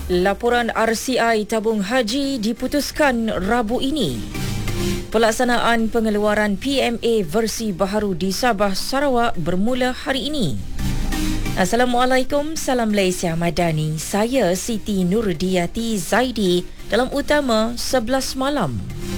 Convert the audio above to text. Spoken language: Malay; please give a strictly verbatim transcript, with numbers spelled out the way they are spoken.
Laporan R C I tabung haji diputuskan Rabu ini. Pelaksanaan pengeluaran P M A versi baharu di Sabah, Sarawak bermula hari ini. Assalamualaikum, salam Malaysia Madani. Saya Siti Nurdiati Zaidi dalam utama sebelas malam.